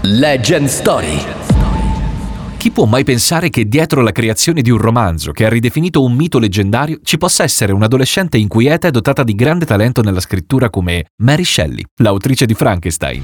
Legend Story. Chi può mai pensare che dietro la creazione di un romanzo che ha ridefinito un mito leggendario ci possa essere un'adolescente inquieta e dotata di grande talento nella scrittura come Mary Shelley, l'autrice di Frankenstein?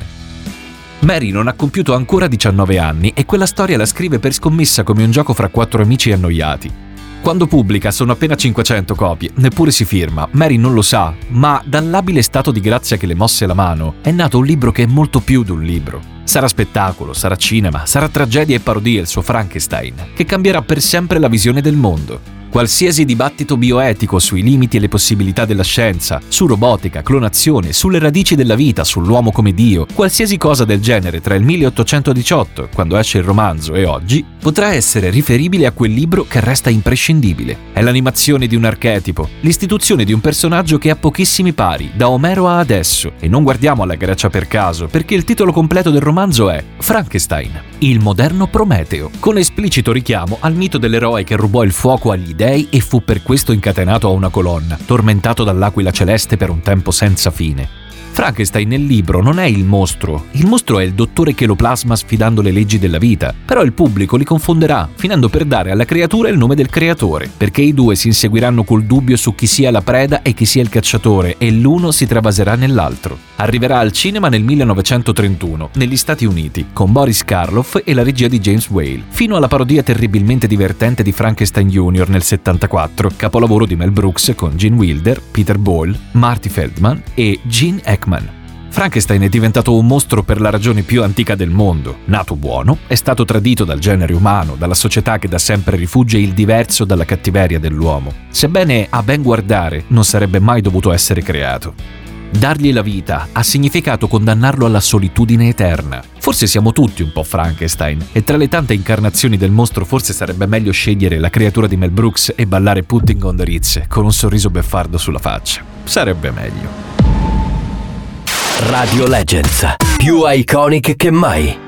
Mary non ha compiuto ancora 19 anni e quella storia la scrive per scommessa come un gioco fra 4 amici annoiati. Quando pubblica sono appena 500 copie, neppure si firma, Mary non lo sa, ma dall'abile stato di grazia che le mosse la mano è nato un libro che è molto più di un libro. Sarà spettacolo, sarà cinema, sarà tragedia e parodia il suo Frankenstein, che cambierà per sempre la visione del mondo. Qualsiasi dibattito bioetico sui limiti e le possibilità della scienza, su robotica, clonazione, sulle radici della vita, sull'uomo come Dio, qualsiasi cosa del genere tra il 1818, quando esce il romanzo, e oggi, potrà essere riferibile a quel libro che resta imprescindibile. È l'animazione di un archetipo, l'istituzione di un personaggio che ha pochissimi pari, da Omero a adesso, e non guardiamo alla Grecia per caso, perché il titolo completo del romanzo è Frankenstein, il moderno Prometeo, con esplicito richiamo al mito dell'eroe che rubò il fuoco agli dei e fu per questo incatenato a una colonna, tormentato dall'aquila celeste per un tempo senza fine. Frankenstein nel libro non è il mostro è il dottore che lo plasma sfidando le leggi della vita, però il pubblico li confonderà, finendo per dare alla creatura il nome del creatore, perché i due si inseguiranno col dubbio su chi sia la preda e chi sia il cacciatore, e l'uno si travaserà nell'altro. Arriverà al cinema nel 1931, negli Stati Uniti, con Boris Karloff e la regia di James Whale, fino alla parodia terribilmente divertente di Frankenstein Jr. nel 74, capolavoro di Mel Brooks con Gene Wilder, Peter Boyle, Marty Feldman e Gene Hackman. Frankenstein è diventato un mostro per la ragione più antica del mondo. Nato buono, è stato tradito dal genere umano, dalla società che da sempre rifugge il diverso dalla cattiveria dell'uomo. Sebbene a ben guardare non sarebbe mai dovuto essere creato. Dargli la vita ha significato condannarlo alla solitudine eterna. Forse siamo tutti un po' Frankenstein, e tra le tante incarnazioni del mostro forse sarebbe meglio scegliere la creatura di Mel Brooks e ballare Putting on the Ritz con un sorriso beffardo sulla faccia. Sarebbe meglio. Radio Legends, più iconic che mai.